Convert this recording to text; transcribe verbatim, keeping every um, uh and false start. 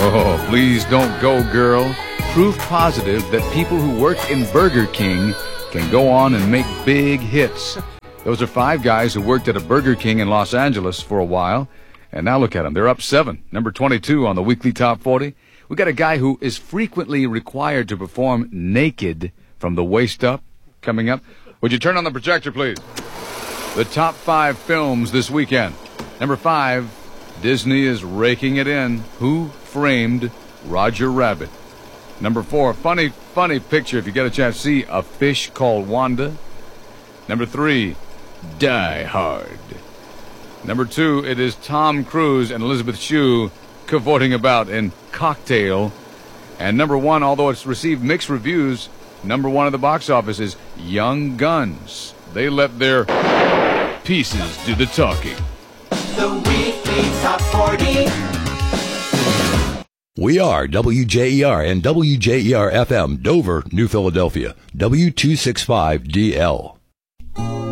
Oh, please don't go, girl. Proof positive that people who worked in Burger King can go on and make big hits. Those are five guys who worked at a Burger King in Los Angeles for a while. And now look at them. They're up seven. Number twenty-two on the weekly top forty. We got a guy who is frequently required to perform naked from the waist up coming up. Would you turn on the projector, please? The top five films this weekend. Number five, Disney is raking it in. Who Framed Roger Rabbit? Number four, funny, funny picture if you get a chance to see A Fish Called Wanda. Number three, Die Hard. Number two, it is Tom Cruise and Elizabeth Shue cavorting about in Cocktail. And number one, although it's received mixed reviews, number one at the box office is Young Guns. They let their pieces do the talking. The weekly top forty. We are W J E R and W J E R F M, Dover, New Philadelphia, W two sixty-five D L.